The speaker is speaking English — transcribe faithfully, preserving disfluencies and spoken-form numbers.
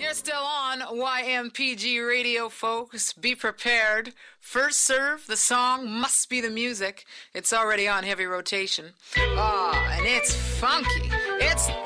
You're still on Y M P G Radio, folks. Be prepared. First serve, the song must be the music. It's already on heavy rotation. Ah, and it's funky. It's